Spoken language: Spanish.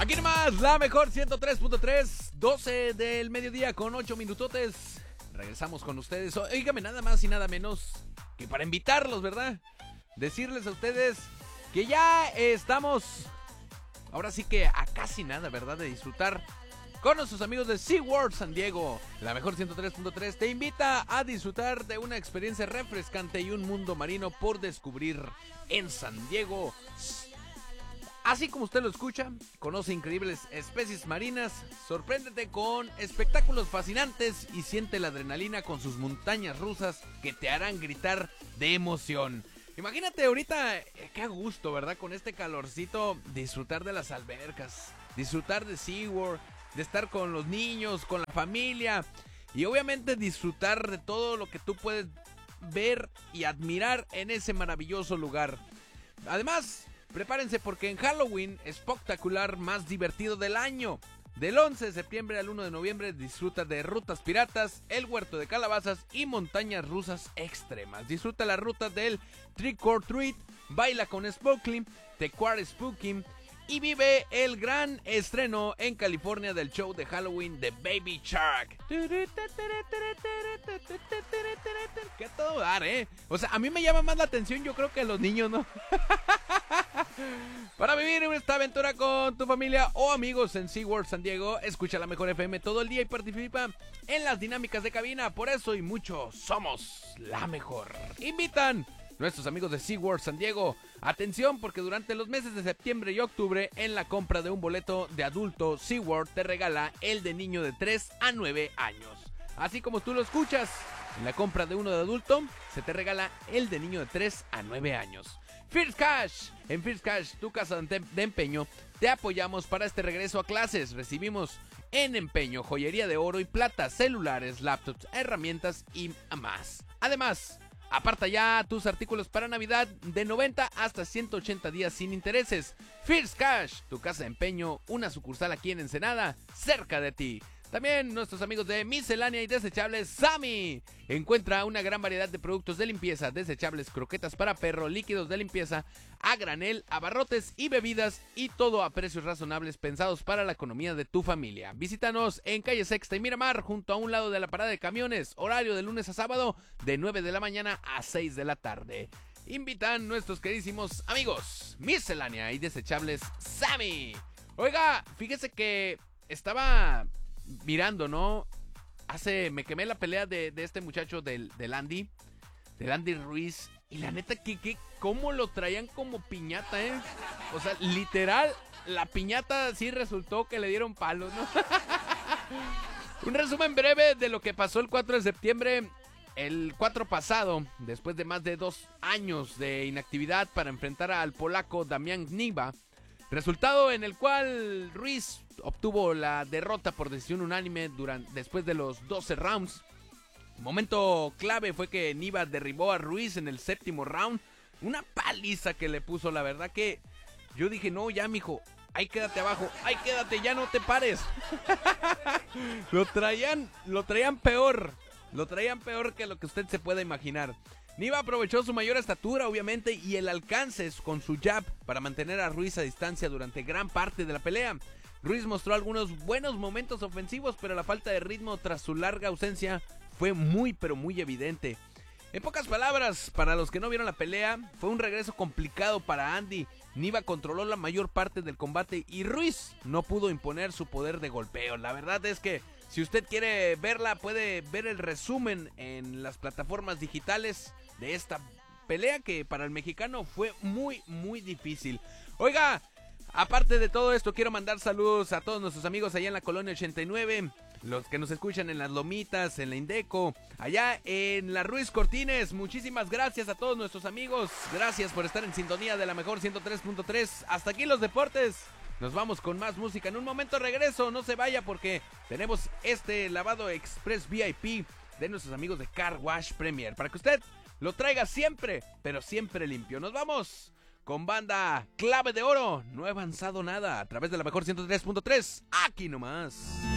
Aquí nomás, la mejor 103.3, 12 del mediodía con 8 minutotes. Regresamos con ustedes. Óigame, nada más y nada menos que para invitarlos, ¿verdad? Decirles a ustedes que ya estamos, ahora sí que a casi nada, ¿verdad? De disfrutar con nuestros amigos de SeaWorld San Diego. La mejor 103.3 te invita a disfrutar de una experiencia refrescante y un mundo marino por descubrir en San Diego. Así como usted lo escucha, conoce increíbles especies marinas, sorpréndete con espectáculos fascinantes y siente la adrenalina con sus montañas rusas que te harán gritar de emoción. Imagínate ahorita, qué a gusto, ¿verdad? Con este calorcito, disfrutar de las albercas, disfrutar de SeaWorld, de estar con los niños, con la familia y obviamente disfrutar de todo lo que tú puedes ver y admirar en ese maravilloso lugar. Además, prepárense porque en Halloween espectacular más divertido del año. Del 11 de septiembre al 1 de noviembre disfruta de rutas piratas, el huerto de calabazas y montañas rusas extremas. Disfruta la ruta del Trick or Treat, baila con Spooky, The Quart Spooky y vive el gran estreno en California del show de Halloween de Baby Shark. Que a todo dar, ¿eh? O sea, a mí me llama más la atención, yo creo que a los niños, ¿no? Para vivir esta aventura con tu familia o amigos en SeaWorld San Diego, escucha la mejor FM todo el día y participa en las dinámicas de cabina. Por eso y mucho, somos la mejor. Invitan nuestros amigos de SeaWorld San Diego. Atención, porque durante los meses de septiembre y octubre, en la compra de un boleto de adulto, SeaWorld te regala el de niño de 3 a 9 años. Así como tú lo escuchas, en la compra de uno de adulto, se te regala el de niño de 3 a 9 años. First Cash. En First Cash, tu casa de empeño, te apoyamos para este regreso a clases. Recibimos en empeño joyería de oro y plata, celulares, laptops, herramientas y más. Además, aparta ya tus artículos para Navidad de 90 hasta 180 días sin intereses. First Cash, tu casa de empeño, una sucursal aquí en Ensenada, cerca de ti. También nuestros amigos de Miscelánea y Desechables Sammy. Encuentra una gran variedad de productos de limpieza, desechables, croquetas para perro, líquidos de limpieza, a granel, abarrotes y bebidas, y todo a precios razonables pensados para la economía de tu familia. Visítanos en calle Sexta y Miramar, junto a un lado de la parada de camiones, horario de lunes a sábado, de 9 de la mañana a 6 de la tarde. Invitan nuestros queridísimos amigos Miscelánea y Desechables Sammy. Oiga, fíjese que estaba mirando, ¿no? Me quemé la pelea de este muchacho del Andy Ruiz. Y la neta, cómo lo traían como piñata, ¿eh? O sea, literal, la piñata sí resultó que le dieron palos, ¿no? Un resumen breve de lo que pasó el 4 de septiembre. El 4 pasado, después de más de 2 años de inactividad para enfrentar al polaco Damian Niwa. Resultado en el cual Ruiz obtuvo la derrota por decisión unánime después de los 12 rounds. Momento clave fue que Niwa derribó a Ruiz en el séptimo round. Una paliza que le puso, la verdad que yo dije, no, ya mijo, ahí quédate abajo, ahí quédate, ya no te pares. Lo traían peor que lo que usted se pueda imaginar. Niwa aprovechó su mayor estatura, obviamente, y el alcance con su jab para mantener a Ruiz a distancia durante gran parte de la pelea. Ruiz mostró algunos buenos momentos ofensivos, pero la falta de ritmo tras su larga ausencia fue muy pero muy evidente. En pocas palabras, para los que no vieron la pelea, fue un regreso complicado para Andy. Niwa controló la mayor parte del combate y Ruiz no pudo imponer su poder de golpeo. La verdad es que si usted quiere verla, puede ver el resumen en las plataformas digitales de esta pelea que para el mexicano fue muy muy difícil. Oiga, aparte de todo esto, quiero mandar saludos a todos nuestros amigos allá en la Colonia 89, los que nos escuchan en Las Lomitas, en la Indeco, allá en la Ruiz Cortines. Muchísimas gracias a todos nuestros amigos, gracias por estar en sintonía de la mejor 103.3. Hasta aquí los deportes. Nos vamos con más música. En un momento regreso, no se vaya porque tenemos este lavado express VIP de nuestros amigos de Car Wash Premier para que usted lo traiga siempre, pero siempre limpio. Nos vamos con banda Clave de Oro. No he avanzado nada a través de la mejor 103.3. Aquí nomás.